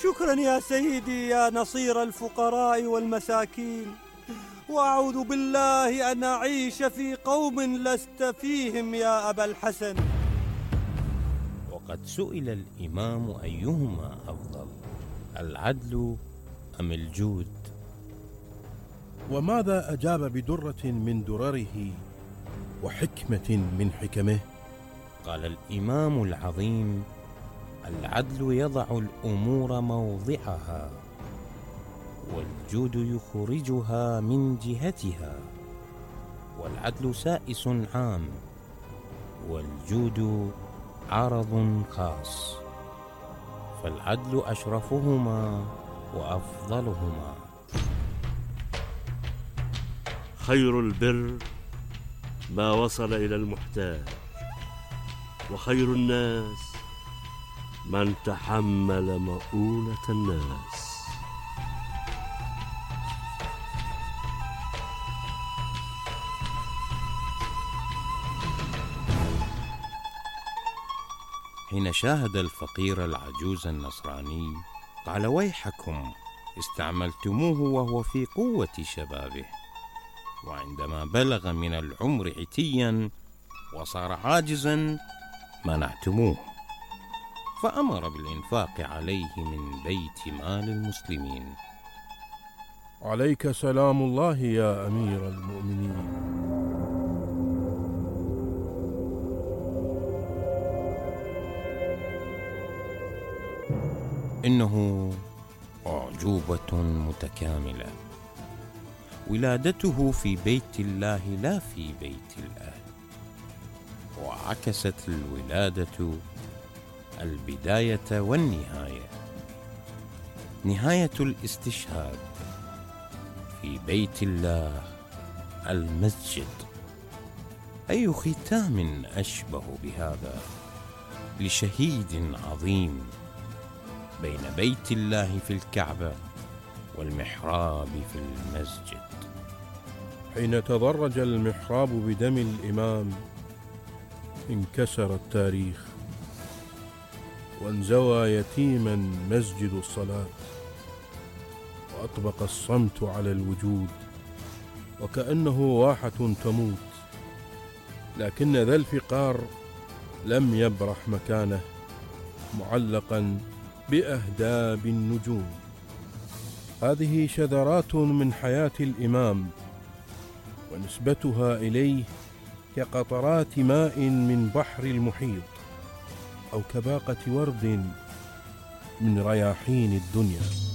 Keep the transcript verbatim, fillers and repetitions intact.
شكرا يا سيدي يا نصير الفقراء والمساكين، وأعوذ بالله أن أعيش في قوم لست فيهم يا أبا الحسن. وقد سئل الإمام أيهما أفضل، العدل أم الجود؟ وماذا أجاب بدرة من درره وحكمة من حكمه؟ قال الإمام العظيم: العدل يضع الأمور موضعها، والجود يخرجها من جهتها. والعدل سائس عام، والجود عرض خاص، فالعدل أشرفهما وأفضلهما. خير البر ما وصل إلى المحتاج، وخير الناس من تحمل مؤونة الناس. حين شاهد الفقير العجوز النصراني قال: ويحكم، استعملتموه وهو في قوة شبابه، وعندما بلغ من العمر عتيا وصار عاجزا منعتموه. فأمر بالإنفاق عليه من بيت مال المسلمين. عليك سلام الله يا أمير المؤمنين. إنه أعجوبة متكاملة، ولادته في بيت الله لا في بيت الأهل، وعكست الولادة البداية والنهاية. نهاية الاستشهاد في بيت الله المسجد. أي ختام أشبه بهذا لشهيد عظيم بين بيت الله في الكعبة والمحراب في المسجد. حين تضرج المحراب بدم الإمام انكسر التاريخ، وانزوى يتيما مسجد الصلاة، وأطبق الصمت على الوجود وكأنه واحة تموت. لكن ذا الفقار لم يبرح مكانه، معلقا بأهداب النجوم. هذه شذرات من حياة الإمام، ونسبتها إليه كقطرات ماء من بحر المحيط، أو كباقة ورد من رياحين الدنيا.